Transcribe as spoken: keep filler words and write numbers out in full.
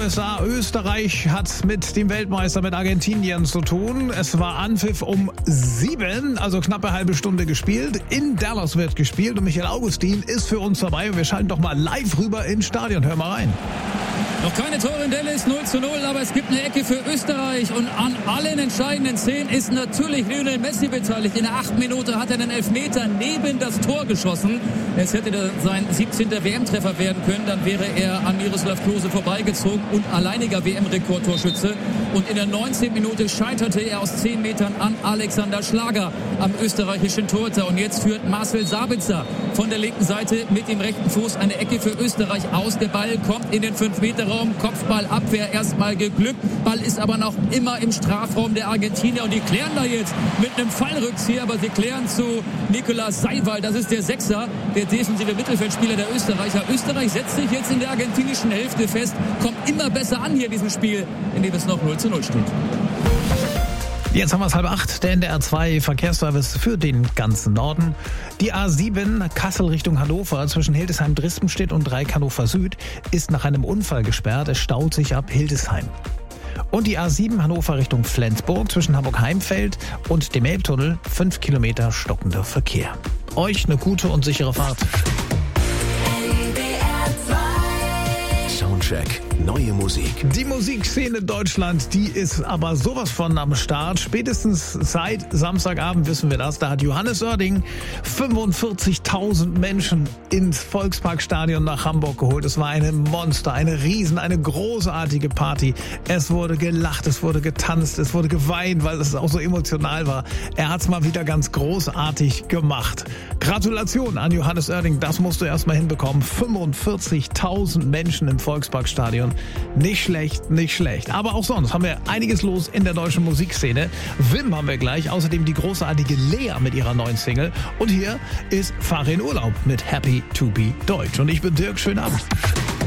Kommissar, Österreich hat mit dem Weltmeister, mit Argentinien zu tun. Es war Anpfiff um sieben, also knappe halbe Stunde gespielt. In Dallas wird gespielt und Michael Augustin ist für uns dabei. Und wir schalten doch mal live rüber ins Stadion. Hör mal rein. Noch keine Tore in Dallas, null zu null, aber es gibt eine Ecke für Österreich und an allen entscheidenden Szenen ist natürlich Lionel Messi beteiligt. In der achten Minute hat er einen Elfmeter neben das Tor geschossen. Es hätte sein siebzehnter W M-Treffer werden können, dann wäre er an Miroslav Klose vorbeigezogen und alleiniger W M-Rekordtorschütze. Und in der neunzehnten Minute scheiterte er aus zehn Metern an Alexander Schlager am österreichischen Torhüter. Und jetzt führt Marcel Sabitzer von der linken Seite mit dem rechten Fuß eine Ecke für Österreich aus. Der Ball kommt in den fünf Meter Raum, Kopfballabwehr erstmal geglückt. Ball ist aber noch immer im Strafraum der Argentinier und die klären da jetzt mit einem Fallrückzieher, aber sie klären zu Nicolas Seiwald. Das ist der Sechser, der defensive Mittelfeldspieler der Österreicher. Österreich setzt sich jetzt in der argentinischen Hälfte fest, kommt immer besser an hier in diesem Spiel, in dem es noch null zu null steht. Jetzt haben wir es halb acht, der N D R zwei Verkehrsservice für den ganzen Norden. Die A sieben Kassel Richtung Hannover zwischen Hildesheim-Drispenstedt und Dreieck Hannover Süd ist nach einem Unfall gesperrt. Es staut sich ab Hildesheim. Und die A sieben Hannover Richtung Flensburg zwischen Hamburg-Heimfeld und dem Elbtunnel fünf Kilometer stockender Verkehr. Euch eine gute und sichere Fahrt. Soundcheck. Neue Musik. Die Musikszene Deutschland, die ist aber sowas von am Start. Spätestens seit Samstagabend wissen wir das. Da hat Johannes Oerding fünfundvierzigtausend Menschen ins Volksparkstadion nach Hamburg geholt. Es war eine Monster, eine Riesen, eine großartige Party. Es wurde gelacht, es wurde getanzt, es wurde geweint, weil es auch so emotional war. Er hat es mal wieder ganz großartig gemacht. Gratulation an Johannes Oerding, das musst du erstmal hinbekommen. fünfundvierzigtausend Menschen im Volksparkstadion. Nicht schlecht, nicht schlecht. Aber auch sonst haben wir einiges los in der deutschen Musikszene. Wim haben wir gleich, außerdem die großartige Lea mit ihrer neuen Single. Und hier ist Fahre in Urlaub mit Happy to be Deutsch. Und ich bin Dirk, schönen Abend.